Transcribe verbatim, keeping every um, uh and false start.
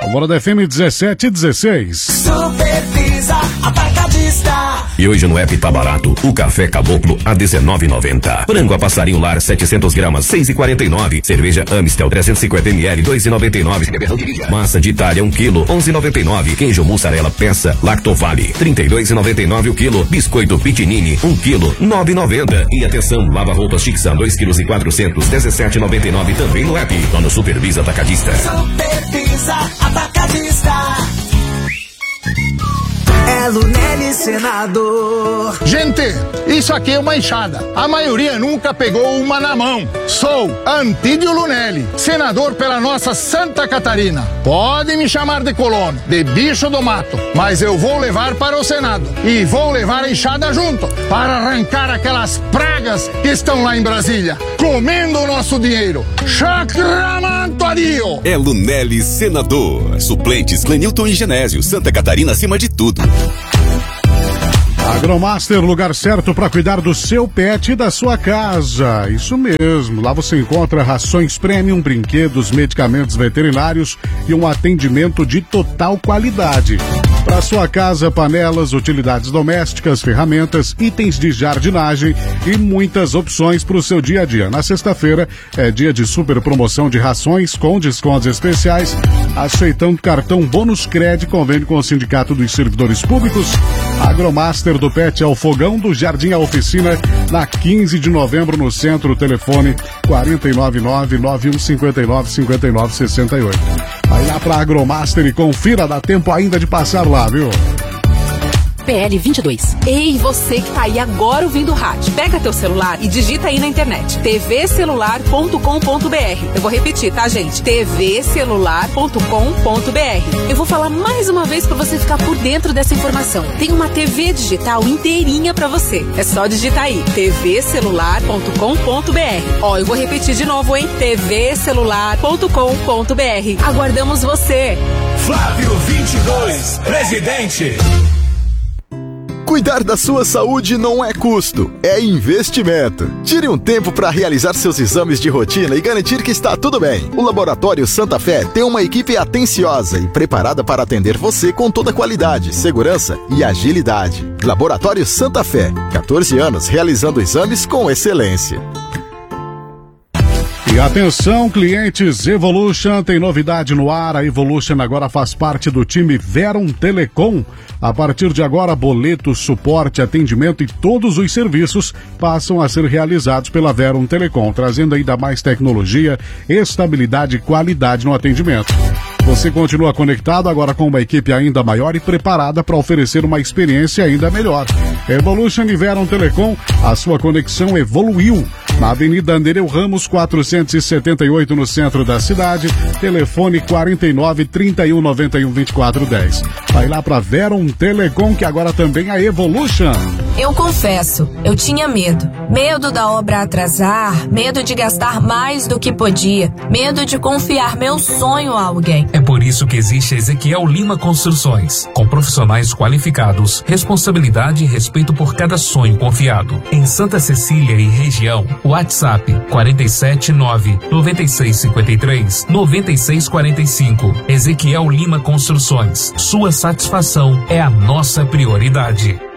Alvorada F M dezessete e dezesseis. Supervisa Atacadista. E hoje no app tá barato. O café Caboclo a dezenove e noventa. Frango a passarinho lar setecentos gramas seis e quarenta e nove. Cerveja Amstel trezentos e cinquenta mililitros dois e noventa e nove. Massa de Itália um quilo onze e noventa e nove. Queijo mussarela peça Lactovale trinta e dois e noventa e nove o quilo. Biscoito Pitinini um quilo nove e noventa. E atenção, lava roupas Tixan dois quilos e quatrocentos dezessete e noventa e nove também no app. Lá no Supervisa Atacadista. Supervisa Atacadista. É Lunelli Senador. Gente, isso aqui é uma enxada. A maioria nunca pegou uma na mão. Sou Antídio Lunelli, senador pela nossa Santa Catarina. Pode me chamar de colono, de bicho do mato, mas eu vou levar para o Senado. E vou levar a enxada junto, para arrancar aquelas pragas que estão lá em Brasília, comendo o nosso dinheiro. Chacramantoadio! É Lunelli Senador. Suplentes Clenilton e Genésio. Santa Catarina acima de tudo. Agromaster, lugar certo para cuidar do seu pet e da sua casa. Isso mesmo, lá você encontra rações premium, brinquedos, medicamentos veterinários e um atendimento de total qualidade. Para sua casa, panelas, utilidades domésticas, ferramentas, itens de jardinagem e muitas opções para o seu dia a dia. Na sexta-feira é dia de super promoção de rações com descontos especiais, aceitando cartão Bônus Cred, convênio com o Sindicato dos Servidores Públicos. Agromaster do Pet ao Fogão, do Jardim à Oficina, na quinze de novembro no centro, telefone quatro nove nove, nove um cinco nove, cinco nove seis oito. Vai lá pra Agromaster e confira, dá tempo ainda de passar lá, viu? P L vinte e dois. Ei, você que tá aí agora ouvindo o rádio, pega teu celular e digita aí na internet t v celular ponto com ponto b r. Eu vou repetir, tá, gente? t v celular ponto com ponto b r. Eu vou falar mais uma vez pra você ficar por dentro dessa informação. Tem uma T V digital inteirinha pra você. É só digitar aí t v celular ponto com ponto b r. Ó, eu vou repetir de novo, hein? t v celular ponto com ponto b r. Aguardamos você. Flávio vinte e dois, presidente. Cuidar da sua saúde não é custo, é investimento. Tire um tempo para realizar seus exames de rotina e garantir que está tudo bem. O Laboratório Santa Fé tem uma equipe atenciosa e preparada para atender você com toda qualidade, segurança e agilidade. Laboratório Santa Fé, quatorze anos realizando exames com excelência. E atenção, clientes, Evolution tem novidade no ar. A Evolution agora faz parte do time Verum Telecom. A partir de agora, boleto, suporte, atendimento e todos os serviços passam a ser realizados pela Verum Telecom, trazendo ainda mais tecnologia, estabilidade e qualidade no atendimento. Você continua conectado agora com uma equipe ainda maior e preparada para oferecer uma experiência ainda melhor. Evolution e Verum Telecom, a sua conexão evoluiu. Na Avenida Nereu Ramos, quatrocentos e setenta e oito, no centro da cidade. Telefone quarenta e nove, trinta e um, noventa e um, vinte e quatro, dez. Vai lá para Verum Telecom, que agora também é Evolution. Eu confesso, eu tinha medo. Medo da obra atrasar, medo de gastar mais do que podia, medo de confiar meu sonho a alguém. É por isso que existe Ezequiel Lima Construções, com profissionais qualificados, responsabilidade e respeito por cada sonho confiado. Em Santa Cecília e região, WhatsApp quarenta e sete, nove, noventa e seis, cinquenta e três, noventa e seis, quarenta e cinco. Ezequiel Lima Construções. Sua satisfação é a nossa prioridade.